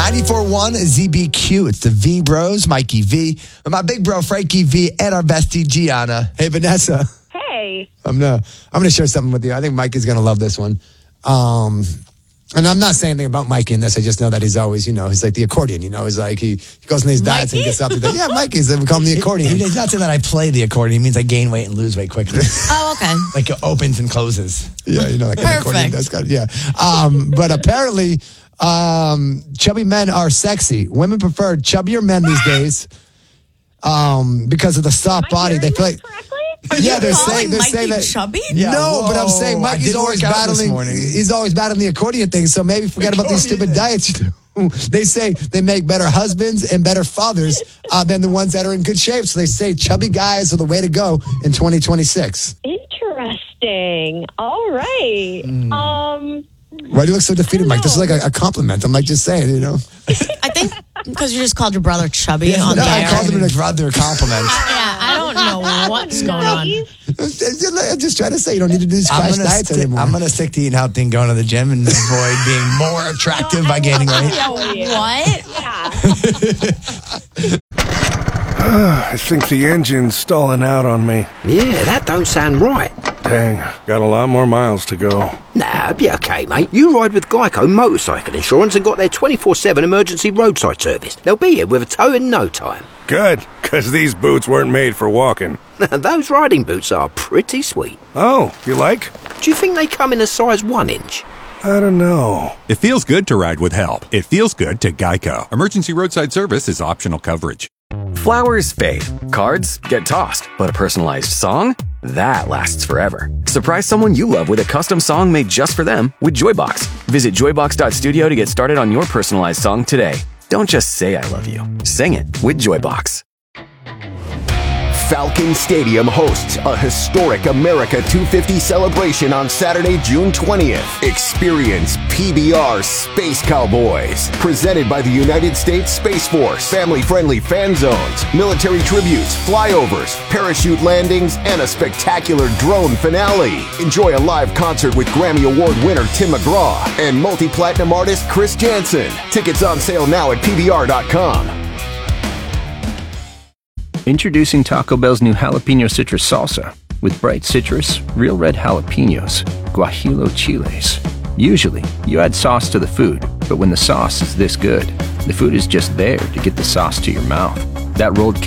94.1 ZBQ. It's the V Bros, Mikey V, and my big bro Frankie V, and our bestie Gianna. Hey, Vanessa. Hey. I'm gonna share something with you. I think Mike is gonna love this one. And I'm not saying anything about Mikey in this. I just know that he's always, he's like the accordion. He's like he goes in these diets and gets up. Like, yeah, Mikey's. They call him the accordion. He's not saying that I play the accordion. He means I gain weight and lose weight quickly. Oh, okay. Like it opens and closes. Yeah, like an accordion does. Yeah. But apparently, chubby men are sexy. Women prefer chubbier men these days because of the soft body. They feel like. Yeah, they're saying that chubby. Yeah, no, but I'm saying Mikey's always battling. He's always battling the accordion thing. So maybe forget about these stupid diets. They say they make better husbands and better fathers than the ones that are in good shape. So they say chubby guys are the way to go in 2026. Interesting. All right. Why do you look so defeated, Mike? This is like a compliment. I'm like just saying, I think because you just called your brother chubby on the I air. called him a brother compliment. I don't know what's going on. I'm just trying to say you don't need to do these crash diets anymore. I'm going to stick to eating healthy and going to the gym and avoid being more attractive by gaining weight. What? I think the engine's stalling out on me. Yeah, that don't sound right. Dang, got a lot more miles to go. Nah, be okay, mate. You ride with Geico Motorcycle Insurance and got their 24/7 emergency roadside service. They'll be here with a tow in no time. Good, because these boots weren't made for walking. Those riding boots are pretty sweet. Oh, you like? Do you think they come in a size 1 inch? I don't know. It feels good to ride with help. It feels good to Geico. Emergency roadside service is optional coverage. Flowers fade, cards get tossed, but a personalized song? That lasts forever. Surprise someone you love with a custom song made just for them with Joybox. Visit joybox.studio to get started on your personalized song today. Don't just say I love you. Sing it with Joybox. Falcon Stadium hosts a historic America 250 celebration on Saturday, June 20th. Experience PBR Space Cowboys, presented by the United States Space Force. Family-friendly fan zones, military tributes, flyovers, parachute landings, and a spectacular drone finale. Enjoy a live concert with Grammy Award winner Tim McGraw and multi-platinum artist Chris Jansen. Tickets on sale now at PBR.com. Introducing Taco Bell's new jalapeno citrus salsa with bright citrus, real red jalapenos, guajillo chiles. Usually, you add sauce to the food, but when the sauce is this good, the food is just there to get the sauce to your mouth. That rolled